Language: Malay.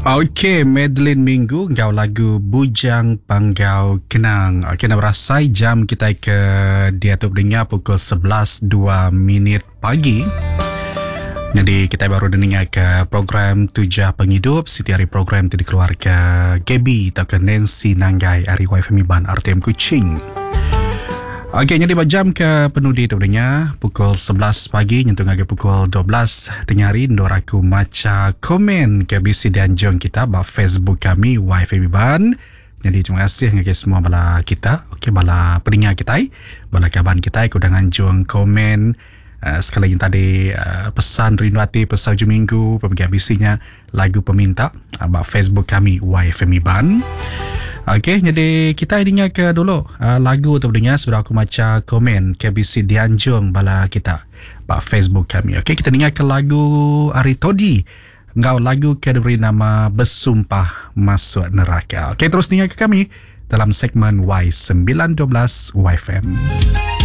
Okey, Madeline Minggu, ngau lagu Bujang Panggau Kenang. Okey, nak berasai jam kita ke dia tu dengar pukul 11.02 pagi. Jadi kita baru dengar ke program Tujah Penghidup. Setiap hari program tu dikeluarkan Gaby atau ke Nancy Nanggai dari YFM Iban RTM Kuching. Okey, jadi jam ke penudi tu dengar pukul 11 pagi nyentuh ke pukul 12 tengah hari ndor aku maca komen ke BC dan jong kita ba Facebook kami YFM Iban. Jadi terima kasih kepada semua bala kita. Okey, bala pendengar kita, bala kawan kita kudangan jong komen. Sekali lagi tadi pesan rindu hati pesan hujung minggu pembagi BC-nya lagu peminta ba Facebook kami YFM Iban. Okey, jadi kita dengar ke dulu lagu tu dengar sebelum aku baca komen KBC Dianjung bala kita ba Facebook kami. Okey, kita dengar ke lagu Ari Todi. Ngau lagu ke diberi nama Bersumpah Masuk Neraka. Okey, terus dengar ke kami dalam segmen Y912 YFM.